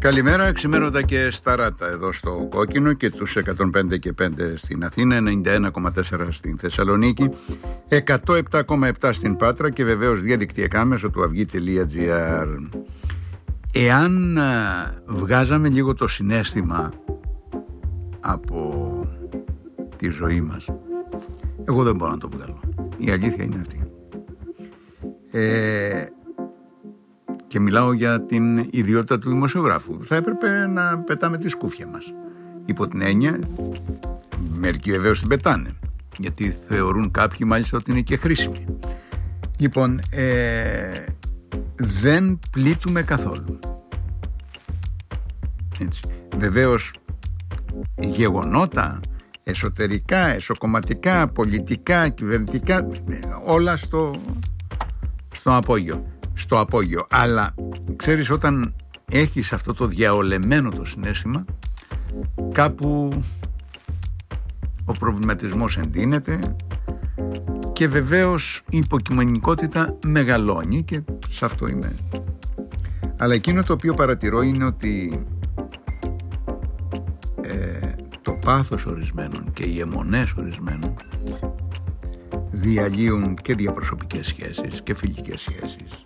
Καλημέρα, ξημέρωτα και σταράτα εδώ στο Κόκκινο και τους 105 και 5 στην Αθήνα, 91,4 στην Θεσσαλονίκη, 107,7 στην Πάτρα και βεβαίως διαδικτυακά μέσω του αυγή.gr. Εάν βγάζαμε λίγο το συναίσθημα από τη ζωή μας, εγώ δεν μπορώ να το βγάλω. Η αλήθεια είναι αυτή. Και μιλάω για την ιδιότητα του δημοσιογράφου. Θα έπρεπε να πετάμε τη σκούφια μας. Υπό την έννοια, μερικοί βεβαίως την πετάνε, γιατί θεωρούν κάποιοι μάλιστα ότι είναι και χρήσιμοι. Λοιπόν, δεν πλήττουμε καθόλου. Έτσι. Βεβαίως, γεγονότα, εσωτερικά, εσωκομματικά, πολιτικά, κυβερνητικά, όλα στο απόγειο. Αλλά ξέρεις, όταν έχεις αυτό το διαολεμένο το συναίσθημα, κάπου ο προβληματισμός εντείνεται και βεβαίως η υποκειμενικότητα μεγαλώνει και σε αυτό είμαι. Αλλά εκείνο το οποίο παρατηρώ είναι ότι το πάθος ορισμένων και οι αιμονές ορισμένων διαλύουν και διαπροσωπικές σχέσεις και φιλικές σχέσεις.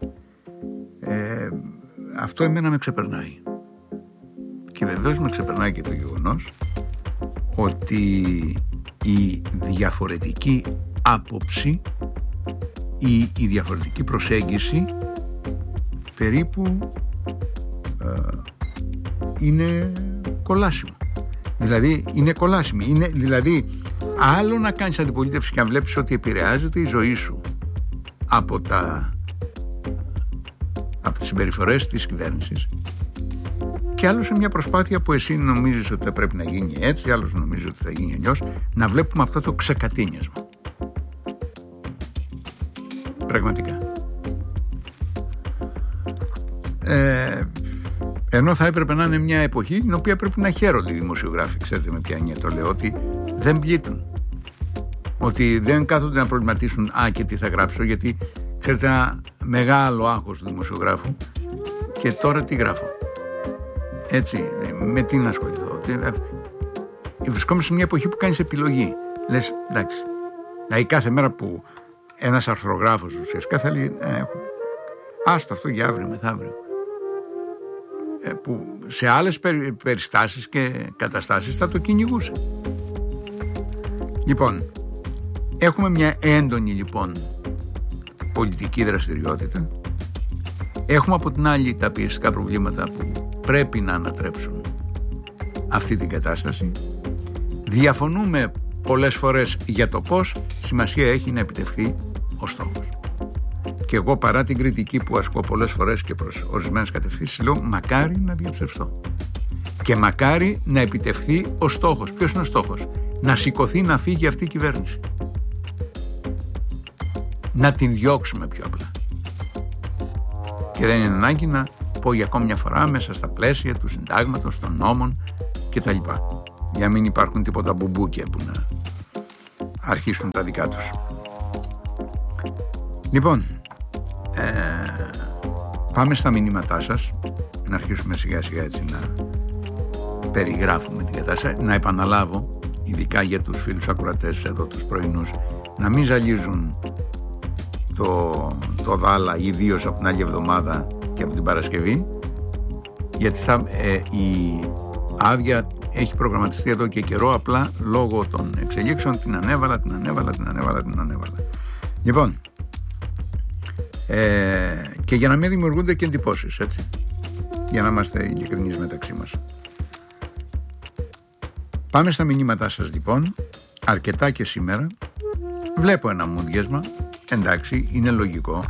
Αυτό εμένα με ξεπερνάει. Και βεβαίως με ξεπερνάει και το γεγονός ότι η διαφορετική άποψη ή η διαφορετική προσέγγιση περίπου είναι κολάσιμο. Δηλαδή είναι κολάσιμη. Είναι δηλαδή άλλο να κάνεις αντιπολίτευση και να βλέπεις ότι επηρεάζεται η ζωή σου από τις συμπεριφορές της κυβέρνησης, και άλλο σε μια προσπάθεια που εσύ νομίζεις ότι θα πρέπει να γίνει έτσι, άλλος νομίζει ότι θα γίνει αλλιώς, να βλέπουμε αυτό το ξεκατίνιασμα. Πραγματικά. Ενώ θα έπρεπε να είναι μια εποχή την οποία πρέπει να χαίρονται οι δημοσιογράφοι. Ξέρετε με ποια έννοια το λέω? Ότι δεν πλήττουν, ότι δεν κάθονται να προβληματίσουν και τι θα γράψω, γιατί ξέρετε ένα μεγάλο άγχος του δημοσιογράφου, και τώρα τι γράφω, έτσι, με τι να ασχοληθώ. Βρισκόμαστε σε μια εποχή που κάνεις επιλογή. Λες εντάξει, δηλαδή κάθε μέρα που ένας αρθρογράφος ουσιαστικά θα λέει άστο αυτό για αύριο μεθαύριο, που σε άλλες περιστάσεις και καταστάσεις θα το κυνηγούσε. Λοιπόν, έχουμε μια έντονη λοιπόν πολιτική δραστηριότητα. Έχουμε από την άλλη τα πιεστικά προβλήματα που πρέπει να ανατρέψουν αυτή την κατάσταση. Διαφωνούμε πολλές φορές για το πώς. Σημασία έχει να επιτευχθεί ο στόχος. Και εγώ, παρά την κριτική που ασκώ πολλές φορές και προς ορισμένες κατευθύνσεις, λέω μακάρι να διαψευστώ και μακάρι να επιτευχθεί ο στόχος. Ποιος είναι ο στόχος? Να σηκωθεί, να φύγει αυτή η κυβέρνηση, να την διώξουμε πιο απλά. Και δεν είναι ανάγκη να πω για ακόμη μια φορά μέσα στα πλαίσια του συντάγματος, των νόμων κτλ. Για να μην υπάρχουν τίποτα μπουμπούκια που να αρχίσουν τα δικά τους. Λοιπόν, πάμε στα μηνύματά σας, να αρχίσουμε σιγά σιγά έτσι να περιγράφουμε την κατάσταση. Να επαναλάβω, ειδικά για τους φίλους ακροατές εδώ τους πρωινούς, να μην ζαλίζουν το Δάλα, ιδίως από την άλλη εβδομάδα και από την Παρασκευή, γιατί η άδεια έχει προγραμματιστεί εδώ και καιρό, απλά λόγω των εξελίξεων την ανέβαλα. Λοιπόν, και για να μην δημιουργούνται και εντυπώσεις, έτσι, για να είμαστε ειλικρινείς μεταξύ μας. Πάμε στα μηνύματά σας λοιπόν, αρκετά και σήμερα. Βλέπω ένα μούδιασμα, εντάξει, είναι λογικό.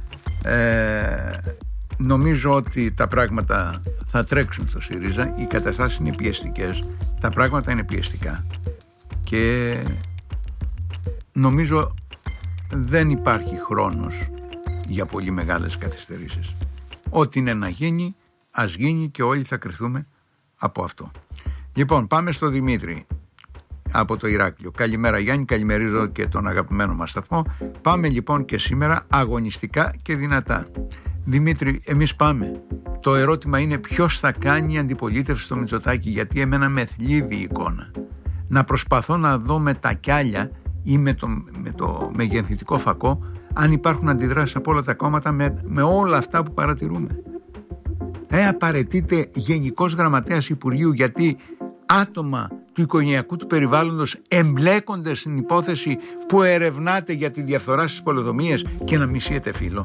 Νομίζω ότι τα πράγματα θα τρέξουν στο ΣΥΡΙΖΑ, οι καταστάσεις είναι πιεστικές, τα πράγματα είναι πιεστικά και νομίζω δεν υπάρχει χρόνος για πολύ μεγάλες καθυστερήσεις. Ό,τι είναι να γίνει, ας γίνει και όλοι θα κρυθούμε από αυτό. Λοιπόν, πάμε στο Δημήτρη από το Ηράκλειο. Καλημέρα Γιάννη, καλημερίζω και τον αγαπημένο μας σταθμό. Πάμε λοιπόν και σήμερα αγωνιστικά και δυνατά. Δημήτρη, εμείς πάμε. Το ερώτημα είναι ποιος θα κάνει αντιπολίτευση στο Μητσοτάκη, γιατί εμένα με θλίβει η εικόνα. Να προσπαθώ να δω με τα κιάλια ή με το μεγενθητικό φακό αν υπάρχουν αντιδράσεις από όλα τα κόμματα με όλα αυτά που παρατηρούμε. Απαραίτηται γενικός γραμματέας Υπουργείου γιατί άτομα του οικογενειακού του περιβάλλοντος εμπλέκονται στην υπόθεση που ερευνάται για τη διαφθορά στις πολεοδομίες και να μισιέται φίλο.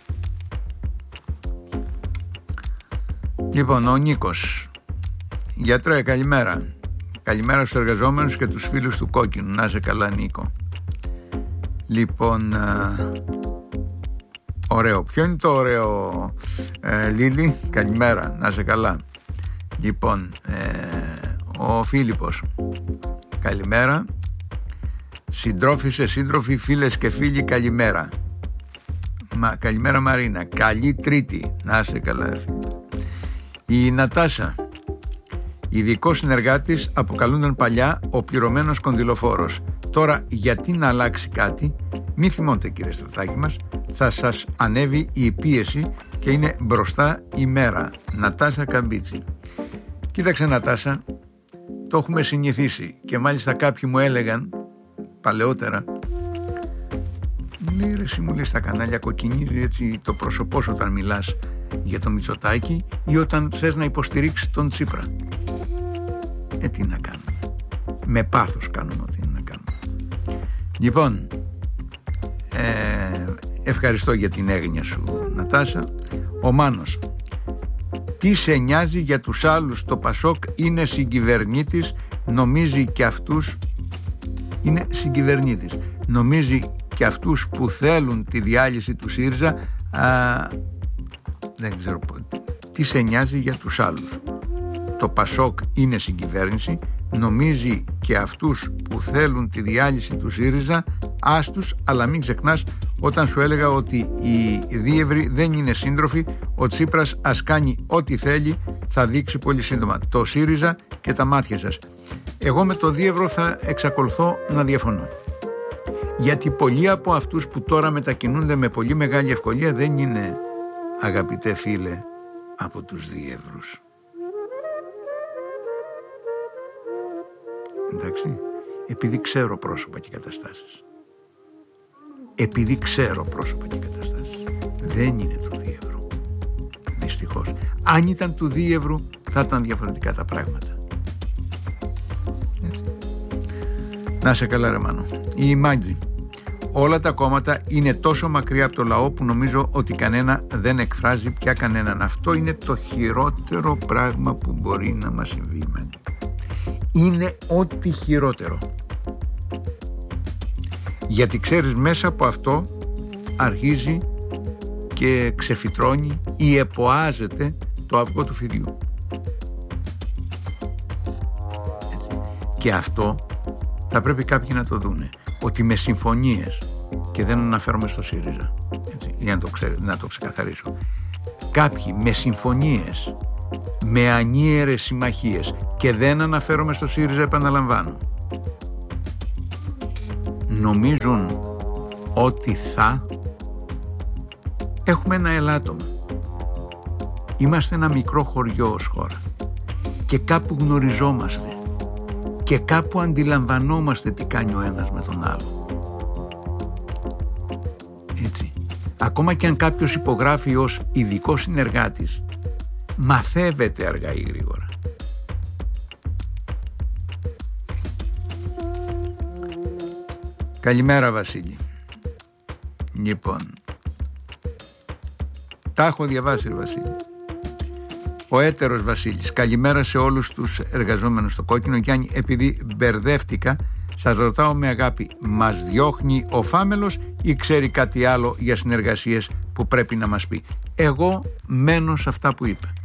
Λοιπόν, ο Νίκος. Γιατρέ, καλημέρα. Καλημέρα στους εργαζόμενους και τους φίλους του Κόκκινου. Να είσαι καλά, Νίκο. Λοιπόν, ωραίο. Ποιο είναι το ωραίο, Λίλη? Καλημέρα, να είσαι καλά. Λοιπόν, ο Φίλιππος. Καλημέρα. Συντρόφισσες, σύντροφοι, φίλες και φίλοι, καλημέρα. Καλημέρα Μαρίνα. Καλή Τρίτη. Να είσαι καλά. Η Νατάσα. Ειδικός συνεργάτης αποκαλούνταν παλιά ο πληρωμένος κονδυλοφόρος. Τώρα γιατί να αλλάξει κάτι? Μη θυμώνται, κύριε Στρατάκη μας, θα σας ανέβει η πίεση και είναι μπροστά η μέρα. Νατάσα Καμπίτσι. Κοίταξε Νατάσα, το έχουμε συνηθίσει και μάλιστα κάποιοι μου έλεγαν παλαιότερα, λέει ρε εσύ, μου λέει στα κανάλια κοκκινίζει έτσι το πρόσωπό σου όταν μιλάς για το Μητσοτάκη ή όταν θες να υποστηρίξεις τον Τσίπρα. Τι να κάνουμε, με πάθος κάνουμε ό,τι είναι να κάνουμε. Λοιπόν, ευχαριστώ για την έγνοια σου Νατάσα. Ο Μάνος. Τι σε νοιάζει για τους άλλους? Το Πασόκ είναι συγκυβερνήτης, νομίζει και αυτούς είναι συγκυβερνήτης, νομίζει και αυτούς που θέλουν τη διάλυση του ΣΥΡΙΖΑ. Δεν ξέρω τι σε νοιάζει για τους άλλους. Το Πασόκ είναι συγκυβέρνηση, νομίζει και αυτούς που θέλουν τη διάλυση του ΣΥΡΙΖΑ, άστους, αλλά μην ξεχνάς όταν σου έλεγα ότι οι δίευροι δεν είναι σύντροφοι, ο Τσίπρας ας κάνει ό,τι θέλει, θα δείξει πολύ σύντομα το ΣΥΡΙΖΑ και τα μάτια σας. Εγώ με το δίευρο θα εξακολουθώ να διαφωνώ. Γιατί πολλοί από αυτούς που τώρα μετακινούνται με πολύ μεγάλη ευκολία δεν είναι, αγαπητέ φίλε, από τους δίευρους. Εντάξει, επειδή ξέρω πρόσωπα και καταστάσεις. Επειδή ξέρω πρόσωπα και καταστάσεις. Δεν είναι του δίευρου. Δυστυχώς. Αν ήταν του δίευρου θα ήταν διαφορετικά τα πράγματα. Έτσι. Να σε καλά ρε Μάνο. Η Μάντζη. Όλα τα κόμματα είναι τόσο μακριά από το λαό που νομίζω ότι κανένα δεν εκφράζει πια κανέναν. Αυτό είναι το χειρότερο πράγμα που μπορεί να μας συμβεί. Είναι ό,τι χειρότερο. Γιατί ξέρεις, μέσα από αυτό αρχίζει και ξεφυτρώνει ή εποάζεται το αυγό του φιδιού. Έτσι. Και αυτό θα πρέπει κάποιοι να το δούνε, ότι με συμφωνίες, και δεν αναφέρομαι στο ΣΥΡΙΖΑ, έτσι, για να το ξεκαθαρίσω, κάποιοι με συμφωνίες, με ανίερες συμμαχίες, και δεν αναφέρομαι στο ΣΥΡΙΖΑ, επαναλαμβάνω, νομίζουν ότι θα έχουμε ένα ελάττωμα. Είμαστε ένα μικρό χωριό ως χώρα και κάπου γνωριζόμαστε και κάπου αντιλαμβανόμαστε τι κάνει ο ένας με τον άλλο. Έτσι. Ακόμα και αν κάποιος υπογράφει ως ειδικός συνεργάτης, μαθεύεται αργά ή γρήγορα. Καλημέρα Βασίλη. Λοιπόν, τα έχω διαβάσει Βασίλη. Ο έτερος Βασίλης. Καλημέρα σε όλους τους εργαζόμενους στο Κόκκινο. Γιάννη, επειδή μπερδεύτηκα, σας ρωτάω με αγάπη, μας διώχνει ο Φάμελος ή ξέρει κάτι άλλο για συνεργασίες που πρέπει να μας πει? Εγώ μένω σε αυτά που είπε.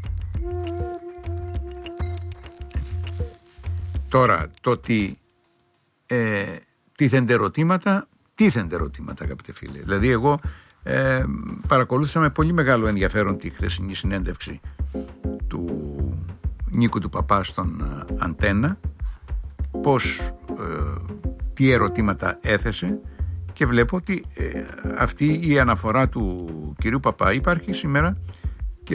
Έτσι. Τώρα, το ότι τίθενται ερωτήματα αγαπητέ φίλε. Δηλαδή εγώ παρακολούθησα με πολύ μεγάλο ενδιαφέρον τη χθεσινή συνέντευξη του Νίκου του Παπά στον Αντένα, τι ερωτήματα έθεσε Και βλέπω ότι αυτή η αναφορά του κυρίου Παπά υπάρχει σήμερα και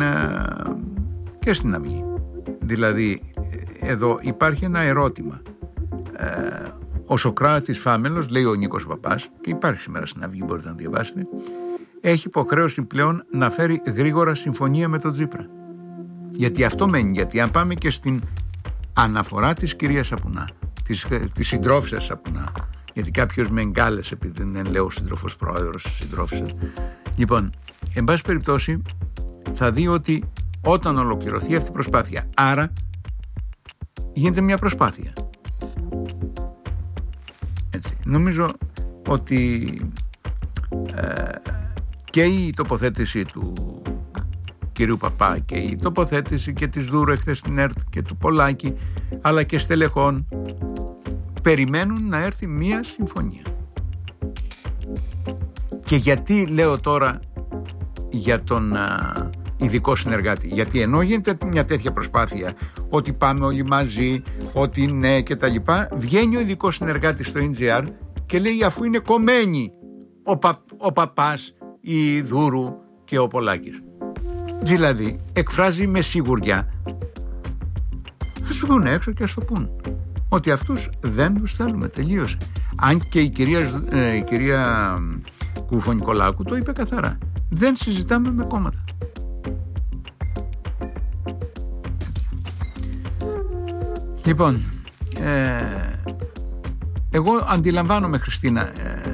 στην Αυγή. Δηλαδή εδώ υπάρχει ένα ερώτημα. Ο Σωκράτης Φάμελος, λέει ο Νίκος Παπάς, και υπάρχει σήμερα στην Αυγή, μπορείτε να διαβάσετε, έχει υποχρέωση πλέον να φέρει γρήγορα συμφωνία με τον Τσίπρα. Γιατί αυτό μένει, γιατί αν πάμε και στην αναφορά της κυρίας Σαπουνά, της συντρόφισσας Σαπουνά, γιατί κάποιος με εγκάλεσε επειδή δεν λέω σύντροφος πρόεδρος, συντρόφισσας. Λοιπόν, εν πάση περιπτώσει θα δει ότι όταν ολοκληρωθεί αυτή η προσπάθεια, άρα γίνεται μια προσπάθεια. Έτσι. Νομίζω ότι και η τοποθέτηση του κυρίου Παπά και η τοποθέτηση και της Δούρου εχθές στην ΕΡΤ και του Πολάκη, αλλά και στελεχών, περιμένουν να έρθει μία συμφωνία. Και γιατί λέω τώρα για τον ειδικό συνεργάτη? Γιατί ενώ γίνεται μια τέτοια προσπάθεια, ότι πάμε όλοι μαζί, ότι ναι και τα λοιπά, βγαίνει ο ειδικός συνεργάτης στο NGR και λέει, αφού είναι κομμένοι ο Παπάς, η Δούρου και ο Πολάκης. Δηλαδή εκφράζει με σιγουριά, ας βγουν έξω και ας το πούν, ότι αυτούς δεν τους θέλουμε, τελείωσε. Αν και η κυρία Κουφονικολάκου το είπε καθαρά, δεν συζητάμε με κόμματα. Λοιπόν, εγώ αντιλαμβάνομαι, Χριστίνα,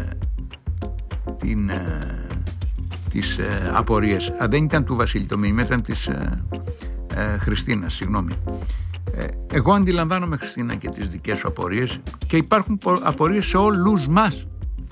τις απορίες. Δεν ήταν του Βασίλη το μήνυμα, ήταν της Χριστίνας, συγγνώμη. Εγώ αντιλαμβάνομαι, Χριστίνα, και τις δικές σου απορίες, και υπάρχουν απορίες σε όλους μας.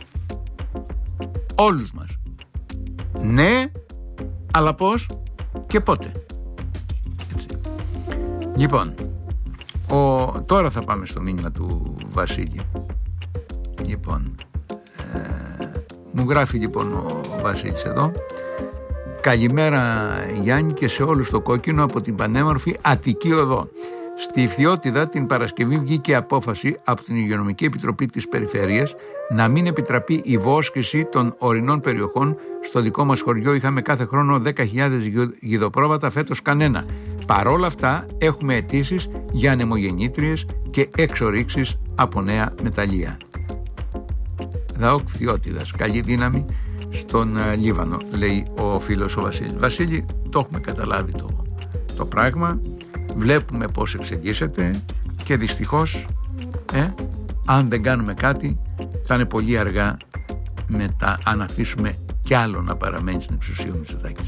Όλους μας. Ναι, αλλά πώς και πότε. Έτσι. Λοιπόν, τώρα θα πάμε στο μήνυμα του Βασίλη. Λοιπόν, μου γράφει λοιπόν ο Βασίλης εδώ: καλημέρα Γιάννη και σε όλους το κόκκινο από την πανέμορφη Αττική Οδό. Στη Ιφθιώτιδα την Παρασκευή βγήκε απόφαση από την Υγειονομική Επιτροπή της Περιφέρειας να μην επιτραπεί η βόσκηση των ορεινών περιοχών. Στο δικό μας χωριό είχαμε κάθε χρόνο 10.000 γιδοπρόβατα, φέτος κανένα. Παρόλα αυτά έχουμε αιτήσεις για ανεμογεννήτριες και εξορίξεις από νέα μεταλλεία. ΔΑΟΚ Φθιώτιδας, καλή δύναμη στον Λίβανο, λέει ο φίλος ο Βασίλης. Βασίλη, το έχουμε καταλάβει το πράγμα, βλέπουμε πώς εξελίσσεται και δυστυχώς αν δεν κάνουμε κάτι θα είναι πολύ αργά μετά, αν αφήσουμε κι άλλο να παραμένει στην εξουσία ο Μητσοτάκης.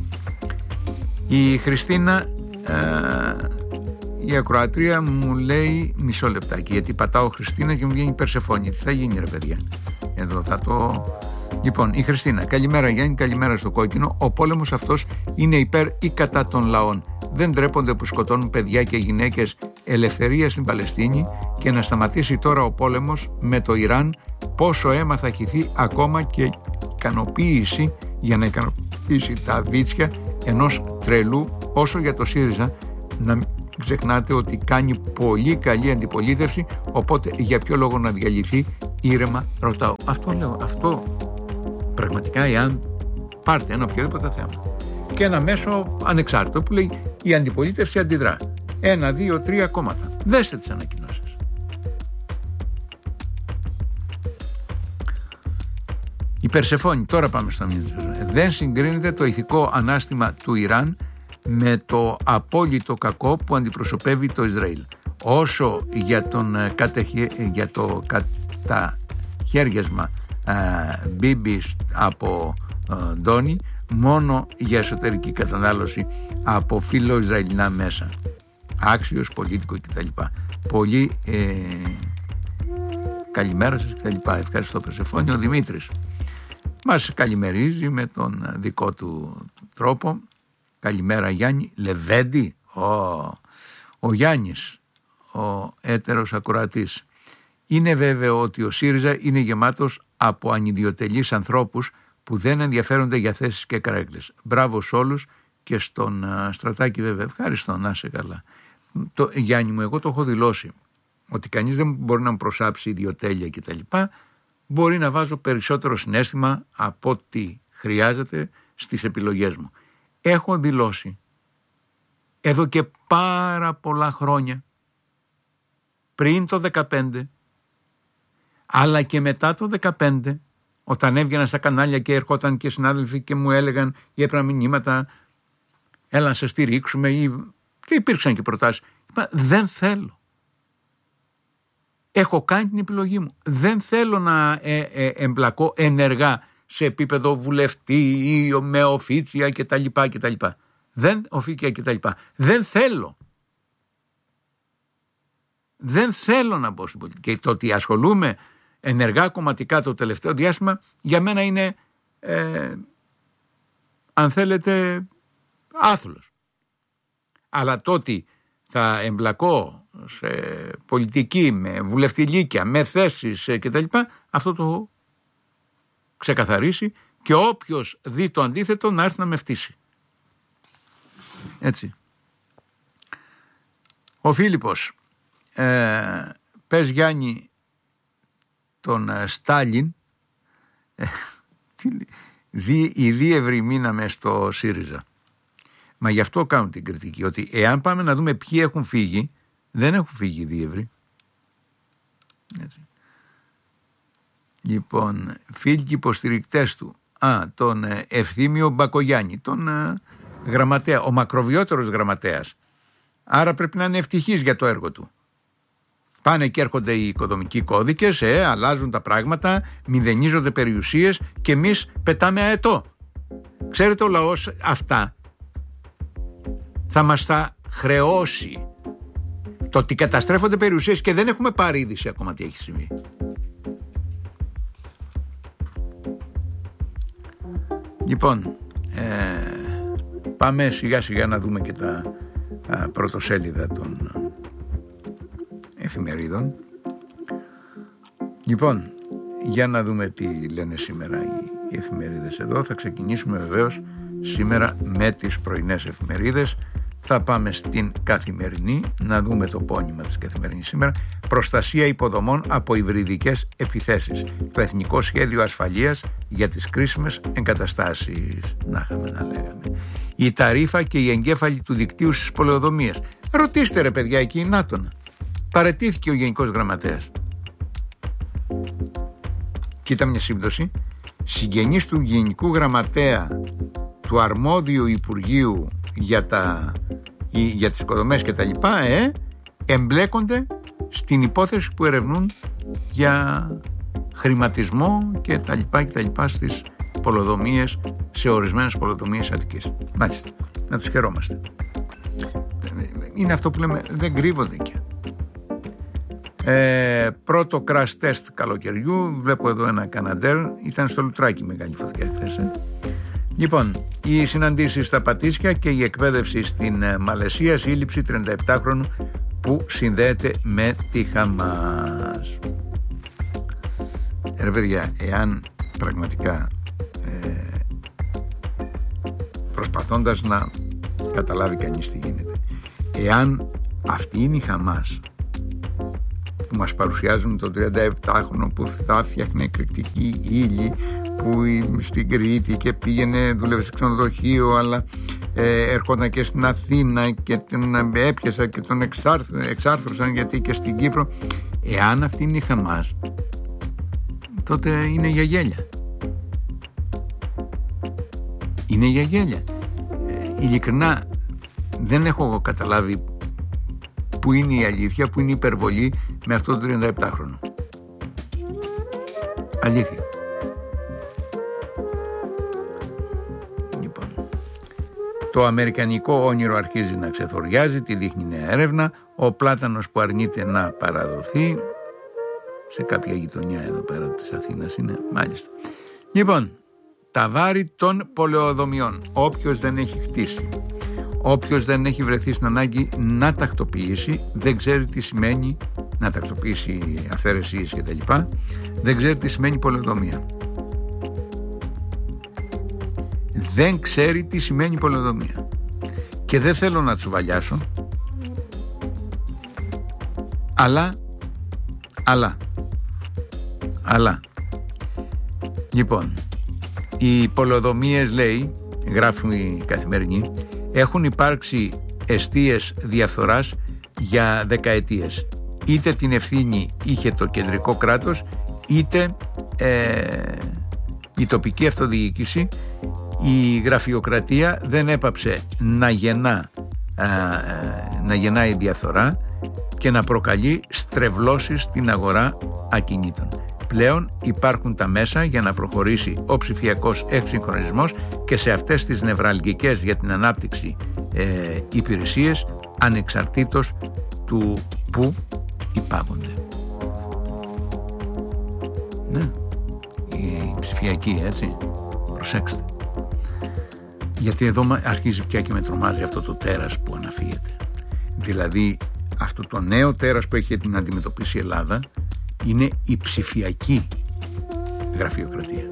Η Χριστίνα, η ακροατρία μου λέει, μισό λεπτάκι, γιατί πατάω Χριστίνα και μου βγαίνει Περσεφόνη. Τι θα γίνει ρε παιδιά? Εδώ θα το... Λοιπόν, η Χριστίνα, καλημέρα Γιάννη, καλημέρα στο κόκκινο. Ο πόλεμος αυτός είναι υπέρ ή κατά των λαών. Δεν ντρέπονται που σκοτώνουν παιδιά και γυναίκες, ελευθερία στην Παλαιστίνη, και να σταματήσει τώρα ο πόλεμος με το Ιράν. Πόσο αίμα θα χυθεί ακόμα και ικανοποίηση για να ικανοποιήσει τα βίτσια ενός τρελού. Όσο για το ΣΥΡΙΖΑ, να μην ξεχνάτε ότι κάνει πολύ καλή αντιπολίτευση, οπότε για ποιο λόγο να διαλυθεί? Ήρεμα ρωτάω. Αυτό λέω, αυτό πραγματικά, εάν πάρτε ένα οποιοδήποτε θέμα και ένα μέσο ανεξάρτητο που λέει η αντιπολίτευση αντιδρά, 1, 2, 3 κόμματα, δέστε τις ανακοινώσεις. Η Περσεφόνη, τώρα πάμε στο μήνυμα. Δεν συγκρίνεται το ηθικό ανάστημα του Ιράν με το απόλυτο κακό που αντιπροσωπεύει το Ισραήλ. Όσο για το καταχέριασμα Μπίμπι από Ντόνι, μόνο για εσωτερική κατανάλωση από φίλο Ισραηλινά μέσα. Άξιος, πολίτικο κτλ. Πολύ καλημέρα σας κτλ. Ευχαριστώ Περσεφόνη. Ο Δημήτρης μας καλημερίζει με τον δικό του τρόπο. Καλημέρα Γιάννη. Λεβέντη, ο Γιάννης, ο έτερος ακροατής. Είναι βέβαιο ότι ο ΣΥΡΙΖΑ είναι γεμάτος από ανιδιοτελείς ανθρώπους που δεν ενδιαφέρονται για θέσεις και καρέκλες. Μπράβο σε όλους και στον Στρατάκη βέβαια. Ευχαριστώ, να είσαι καλά. Γιάννη μου, εγώ το έχω δηλώσει ότι κανείς δεν μπορεί να μου προσάψει ιδιοτέλεια κτλ. μπορεί να βάζω περισσότερο συναίσθημα από ό,τι χρειάζεται στις επιλογές μου. Έχω δηλώσει εδώ και πάρα πολλά χρόνια, πριν το 2015, αλλά και μετά το 2015, όταν έβγαινα στα κανάλια και ερχόταν και συνάδελφοι και μου έλεγαν ή έπαιρνα μηνύματα, έλα να σε στηρίξουμε, και υπήρξαν και προτάσεις. Είπα, δεν θέλω. Έχω κάνει την επιλογή μου. Δεν θέλω να εμπλακώ ενεργά σε επίπεδο βουλευτή ή με οφίτσια κτλ. Δεν θέλω. Δεν θέλω να μπω στην πολιτική. Και το ότι ασχολούμαι ενεργά κομματικά το τελευταίο διάστημα για μένα είναι, αν θέλετε, άθλος. Αλλά το ότι θα εμπλακώ σε πολιτική, με βουλευτηλίκια, με θέσεις κτλ, αυτό το έχω ξεκαθαρίσει και όποιος δει το αντίθετο να έρθει να με φτύσει. Έτσι. Ο Φίλιππος, πες Γιάννη τον Στάλιν, οι δίευροι μείναμε στο ΣΥΡΙΖΑ. Μα γι' αυτό κάνουν την κριτική, ότι εάν πάμε να δούμε ποιοι έχουν φύγει, δεν έχουν φύγει οι δίευροι. Έτσι. Λοιπόν, φίλοι και υποστηρικτές του, τον Ευθύμιο Μπακογιάννη, τον γραμματέα, ο μακροβιότερος γραμματέας. Άρα πρέπει να είναι ευτυχής για το έργο του. Πάνε και έρχονται οι οικοδομικοί κώδικες, αλλάζουν τα πράγματα, μηδενίζονται περιουσίες και εμείς πετάμε αετό. Ξέρετε, ο λαός αυτά θα μας τα χρεώσει. Το ότι καταστρέφονται περιουσίες και δεν έχουμε πάρει είδηση ακόμα τι έχει συμβεί. Λοιπόν, πάμε σιγά σιγά να δούμε και τα πρωτοσέλιδα των εφημερίδων. Λοιπόν, για να δούμε τι λένε σήμερα οι εφημερίδες εδώ. Θα ξεκινήσουμε βεβαίως σήμερα με τις πρωινές εφημερίδες. Θα πάμε στην Καθημερινή να δούμε το πόνημα της Καθημερινής σήμερα. Προστασία υποδομών από υβριδικές επιθέσεις. Το Εθνικό Σχέδιο Ασφαλείας για τις κρίσιμες εγκαταστάσεις. Να είχαμε να λέγαμε. Η ταρίφα και οι εγκέφαλοι του δικτύου στις πολεοδομίες. Ρωτήστε ρε παιδιά εκεί, νάτονα. Παραιτήθηκε ο Γενικός Γραμματέας. Κοίτα μια σύμπτωση. Συγγενείς του Γενικού Γραμματέα του αρμόδιου Υπουργείου για τις οικοδομές και τα λοιπά, εμπλέκονται στην υπόθεση που ερευνούν για χρηματισμό και τα λοιπά στις πολεοδομίες, σε ορισμένες πολεοδομίες Αττικής. Μάλιστα, να τους χαιρόμαστε. Είναι αυτό που λέμε, δεν κρύβονται και. Πρώτο crash test καλοκαιριού, βλέπω εδώ ένα Καναντέρ, ήταν στο Λουτράκι μεγάλη φωτιά χθες. Λοιπόν, οι συναντήσεις στα Πατήσια και η εκπαίδευση στην Μαλαισία, σύλληψη 37χρονου που συνδέεται με τη Χαμάς. Ρε παιδιά, εάν πραγματικά προσπαθώντας να καταλάβει κανείς τι γίνεται, εάν αυτή είναι η Χαμάς που μας παρουσιάζουν τον 37χρονο που θα φτιάχνει εκρηκτική ύλη, που στην Κρήτη και πήγαινε, δούλευε σε ξενοδοχείο, αλλά έρχονταν και στην Αθήνα και τον έπιασα και τον εξάρθρωσαν, γιατί και στην Κύπρο. Εάν αυτή είναι η Χαμάς, τότε είναι για γέλια. Είναι για γέλια. Ειλικρινά δεν έχω καταλάβει που είναι η αλήθεια, που είναι η υπερβολή με αυτό το 37χρονο. Αλήθεια. Λοιπόν, το αμερικανικό όνειρο αρχίζει να ξεθοριάζει, τη δείχνει νέα έρευνα. Ο πλάτανος που αρνείται να παραδοθεί σε κάποια γειτονιά εδώ πέρα της Αθήνας είναι, μάλιστα. Λοιπόν, τα βάρη των πολεοδομιών. Όποιος δεν έχει χτίσει, όποιος δεν έχει βρεθεί στην ανάγκη να τακτοποιήσει, δεν ξέρει τι σημαίνει να τακτοποιήσει αυθαιρεσίες και τα λοιπά, δεν ξέρει τι σημαίνει πολεοδομία. Δεν ξέρει τι σημαίνει πολεοδομία. Και δεν θέλω να τσουβαλιάσω, αλλά Λοιπόν, οι πολεοδομίες, λέει, γράφουν οι Καθημερινοί, έχουν υπάρξει εστίες διαφθοράς για δεκαετίες. Είτε την ευθύνη είχε το κεντρικό κράτος, είτε η τοπική αυτοδιοίκηση. Η γραφειοκρατία δεν έπαψε να γεννάει διαφθορά και να προκαλεί στρεβλώσεις στην αγορά ακινήτων. Πλέον υπάρχουν τα μέσα για να προχωρήσει ο ψηφιακός εξυγχρονισμός και σε αυτές τις νευραλγικές για την ανάπτυξη υπηρεσίες, ανεξαρτήτως του που υπάγονται. Ναι, η ψηφιακή, έτσι, προσέξτε. Γιατί εδώ αρχίζει πια και με τρομάζει αυτό το τέρας που αναφύγεται. Δηλαδή αυτό το νέο τέρας που έχει την αντιμετωπίσει η Ελλάδα είναι η ψηφιακή γραφειοκρατία.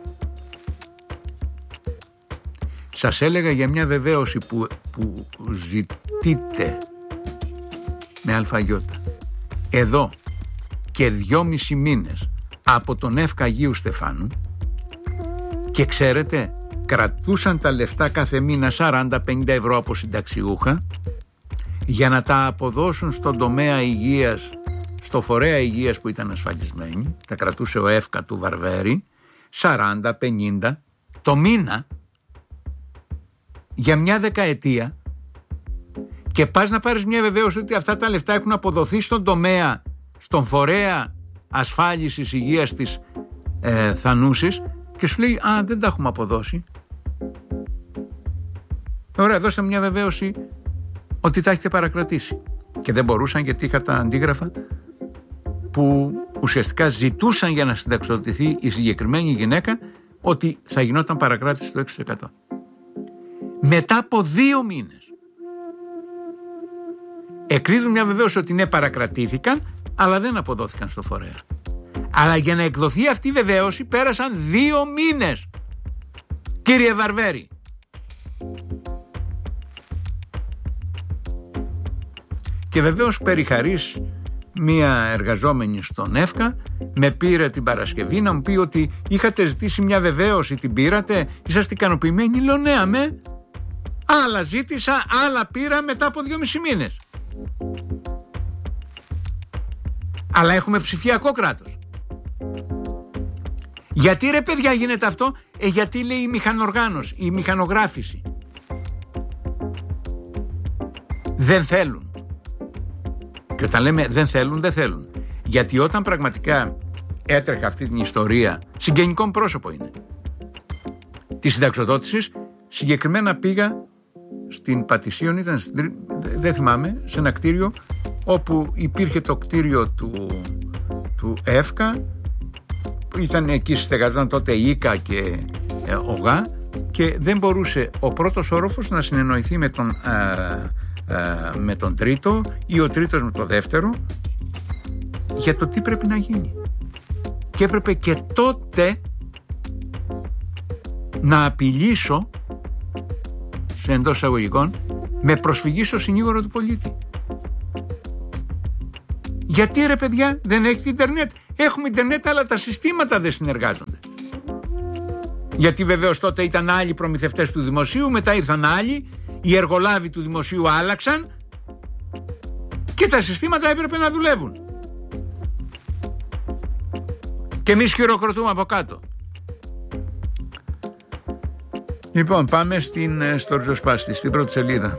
Σας έλεγα για μια βεβαίωση που ζητείτε με αλφαγιώτα εδώ και 2,5 μήνες από τον ΕΦΚΑ Αγίου Στεφάνου, και ξέρετε, κρατούσαν τα λεφτά κάθε μήνα 40-50 ευρώ από συνταξιούχα για να τα αποδώσουν στον τομέα υγείας, στο φορέα υγείας που ήταν ασφαλισμένοι. Τα κρατούσε ο ΕΦΚΑ του Βαρβέρη, 40-50 το μήνα για μια δεκαετία, και πας να πάρεις μια βεβαίωση ότι αυτά τα λεφτά έχουν αποδοθεί στον τομέα, στον φορέα ασφάλισης υγείας της Θανούσης, και σου λέει δεν τα έχουμε αποδώσει. Ωραία, δώστε μια βεβαίωση ότι τα έχετε παρακρατήσει. Και δεν μπορούσαν, γιατί είχα τα αντίγραφα που ουσιαστικά ζητούσαν για να συνταξιοδοτηθεί η συγκεκριμένη γυναίκα ότι θα γινόταν παρακράτηση το 6%. Μετά από 2 μήνες εκδίδουν μια βεβαίωση ότι ναι, παρακρατήθηκαν, αλλά δεν αποδόθηκαν στο φορέα. Αλλά για να εκδοθεί αυτή η βεβαίωση πέρασαν 2 μήνες, κύριε Βαρβέρη. Και βεβαίως περιχαρής μία εργαζόμενη στον ΕΦΚΑ με πήρε την Παρασκευή να μου πει ότι είχατε ζητήσει μια βεβαίωση, την πήρατε, είσαστε ικανοποιημένοι? Λέω ναι, αμέ. Άλλα ζήτησα, άλλα πήρα μετά από 2,5 μήνες. Αλλά έχουμε ψηφιακό κράτος. Γιατί ρε παιδιά γίνεται αυτό? Γιατί λέει η μηχανοργάνωση, η μηχανογράφηση. Δεν θέλουν. Και όταν λέμε δεν θέλουν, δεν θέλουν. Γιατί όταν πραγματικά έτρεχα αυτή την ιστορία, συγγενικό πρόσωπο είναι, της συνταξιοδότησης, συγκεκριμένα πήγα στην Πατησίων, ήταν δεν θυμάμαι, σε ένα κτίριο όπου υπήρχε το κτίριο του ΕΦΚΑ, ήταν εκεί στεγαζόταν τότε η ΙΚΑ και ΟΓΑ, και δεν μπορούσε ο πρώτος όροφος να συνεννοηθεί με τον τρίτο ή ο τρίτος με το δεύτερο για το τι πρέπει να γίνει. Και έπρεπε και τότε να απειλήσω, σε εντός εισαγωγικών, με προσφυγή στο συνήγορο του πολίτη. Γιατί ρε παιδιά δεν έχετε ίντερνετ? Έχουμε ίντερνετ, αλλά τα συστήματα δεν συνεργάζονται. Γιατί βεβαίως τότε ήταν άλλοι προμηθευτές του δημοσίου, μετά ήρθαν άλλοι, οι εργολάβοι του δημοσίου άλλαξαν και τα συστήματα έπρεπε να δουλεύουν. Και εμείς χειροκροτούμε από κάτω. Λοιπόν, πάμε στο ριζοσπάστη, στην πρώτη σελίδα.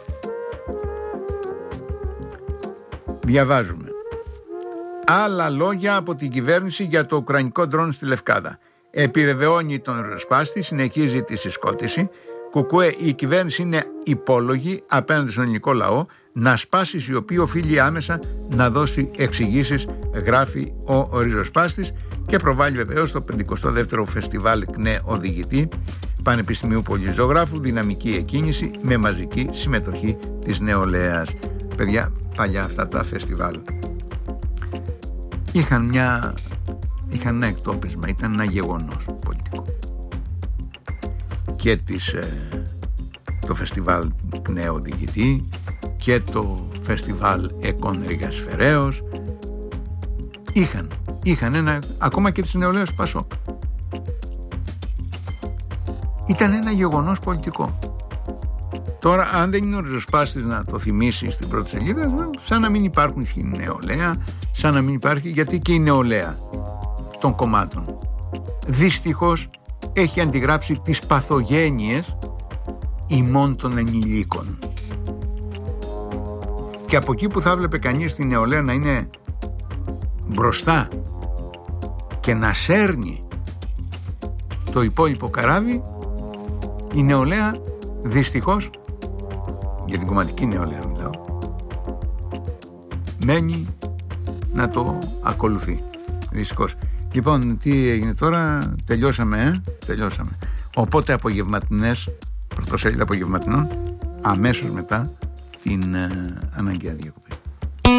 Διαβάζουμε. Άλλα λόγια από την κυβέρνηση για το ουκρανικό ντρόν στη Λευκάδα. Επιβεβαιώνει τον ριζοσπάστη, συνεχίζει τη συσκότηση. Κουκουέ, η κυβέρνηση είναι υπόλογη απέναντι στον ελληνικό λαό, να σπάσει η οποία οφείλει άμεσα να δώσει εξηγήσεις, γράφει ο ριζοσπάστης, και προβάλλει βεβαίως το 52ο φεστιβάλ ΚΝΕ Οδηγητή Πανεπιστημίου Πολυζωγράφου, δυναμική εκκίνηση με μαζική συμμετοχή της νεολαίας. Παιδιά, παλιά αυτά τα φεστιβάλ είχαν ένα εκτόπισμα, ήταν ένα γεγονός πολιτικό. Και το φεστιβάλ ΚΝΕ Οδηγητή και το φεστιβάλ Εκών Ρήγας Φεραίος είχαν ένα, ακόμα και της νεολαίας Πασόκ. Ήταν ένα γεγονός πολιτικό. Τώρα, αν δεν είναι ο ριζοσπάστης να το θυμίσει στην πρώτη σελίδα, σαν να μην υπάρχουν η νεολαία, σαν να μην υπάρχει, γιατί και η νεολαία των κομμάτων δυστυχώς έχει αντιγράψει τις παθογένειες ημών των ενηλίκων. Και από εκεί που θα έβλεπε κανείς την νεολαία να είναι μπροστά και να σέρνει το υπόλοιπο καράβι, η νεολαία δυστυχώς, για την κομματική νεολαία μιλάω, μένει να το ακολουθεί. Δυστυχώς. Λοιπόν, τι έγινε τώρα? Τελειώσαμε. Οπότε απογευματινές, πρωτοσέλιδα απογευματινών, αμέσως μετά την αναγκαία διακοπή.